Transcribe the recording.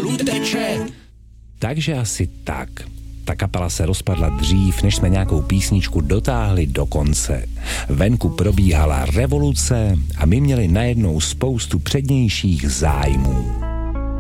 dolů teče. Takže asi tak. Ta kapela se rozpadla dřív, než jsme nějakou písničku dotáhli do konce. Venku probíhala revoluce a my měli najednou spoustu přednějších zájmů.